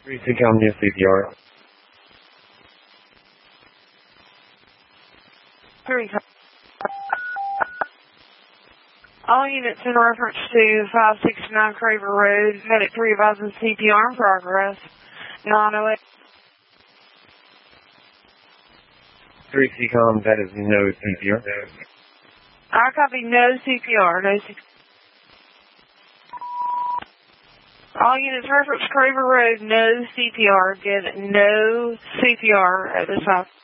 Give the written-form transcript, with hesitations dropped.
3 CCOM near CPR. 3. All units in reference to 569 Craver Road, Medic 3 advising CPR in progress. 908. 3 CCOM, that is no CPR. I copy no CPR, no CPR. All units reference Craver Road, no CPR. Again, no CPR at this time.